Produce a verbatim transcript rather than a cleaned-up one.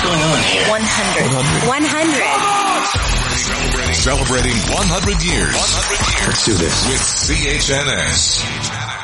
going on here? one hundred. one hundred. Celebrating, celebrating one hundred years. one hundred years. Let's do this. With C H N S.